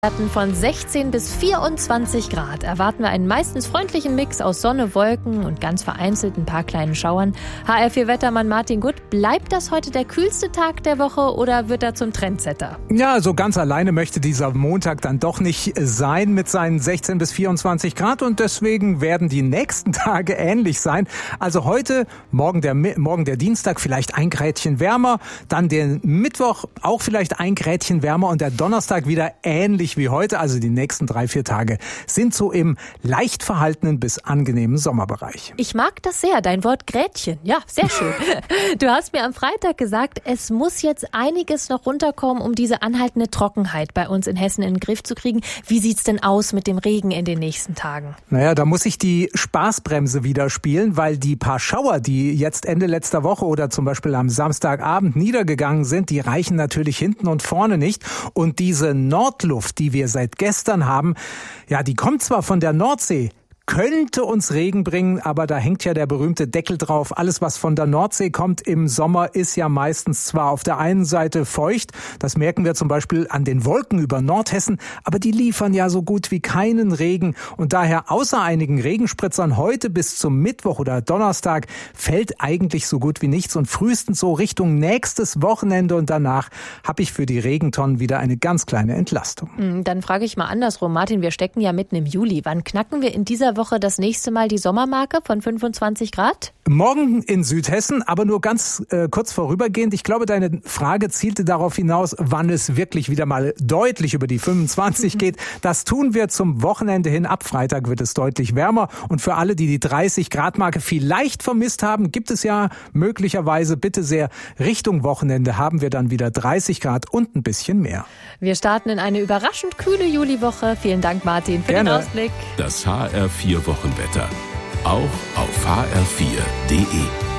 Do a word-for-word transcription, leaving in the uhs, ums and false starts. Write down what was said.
Von sechzehn bis vierundzwanzig Grad erwarten wir einen meistens freundlichen Mix aus Sonne, Wolken und ganz vereinzelt ein paar kleinen Schauern. H R vier Wettermann Martin Gutt, bleibt das heute der kühlste Tag der Woche oder wird er zum Trendsetter? Ja, so ganz alleine möchte dieser Montag dann doch nicht sein mit seinen sechzehn bis vierundzwanzig Grad und deswegen werden die nächsten Tage ähnlich sein. Also heute, morgen der, morgen der Dienstag vielleicht ein Grädchen wärmer, dann den Mittwoch auch vielleicht ein Grädchen wärmer und der Donnerstag wieder ähnlich wie heute, also die nächsten drei, vier Tage sind so im leicht verhaltenen bis angenehmen Sommerbereich. Ich mag das sehr, dein Wort Grätchen. Ja, sehr schön. Du hast mir am Freitag gesagt, es muss jetzt einiges noch runterkommen, um diese anhaltende Trockenheit bei uns in Hessen in den Griff zu kriegen. Wie sieht's denn aus mit dem Regen in den nächsten Tagen? Naja, da muss ich die Spaßbremse wieder spielen, weil die paar Schauer, die jetzt Ende letzter Woche oder zum Beispiel am Samstagabend niedergegangen sind, die reichen natürlich hinten und vorne nicht. Und diese Nordluft, die wir seit gestern haben, ja, die kommt zwar von der Nordsee, könnte uns Regen bringen, aber da hängt ja der berühmte Deckel drauf. Alles, was von der Nordsee kommt im Sommer, ist ja meistens zwar auf der einen Seite feucht, das merken wir zum Beispiel an den Wolken über Nordhessen, aber die liefern ja so gut wie keinen Regen und daher außer einigen Regenspritzern heute bis zum Mittwoch oder Donnerstag fällt eigentlich so gut wie nichts und frühestens so Richtung nächstes Wochenende und danach habe ich für die Regentonnen wieder eine ganz kleine Entlastung. Dann frage ich mal andersrum, Martin, wir stecken ja mitten im Juli. Wann knacken wir in dieser Woche das nächste Mal die Sommermarke von fünfundzwanzig Grad? Morgen in Südhessen, aber nur ganz äh, kurz vorübergehend. Ich glaube, deine Frage zielte darauf hinaus, wann es wirklich wieder mal deutlich über die fünfundzwanzig mhm. geht. Das tun wir zum Wochenende hin. Ab Freitag wird es deutlich wärmer. Und für alle, die die dreißig Grad Marke vielleicht vermisst haben, gibt es ja möglicherweise, bitte sehr, Richtung Wochenende haben wir dann wieder dreißig Grad und ein bisschen mehr. Wir starten in eine überraschend kühle Juliwoche. Vielen Dank, Martin, für Gerne. den Ausblick. Das H R vier Wochenwetter. Auch auf h r vier punkt d e.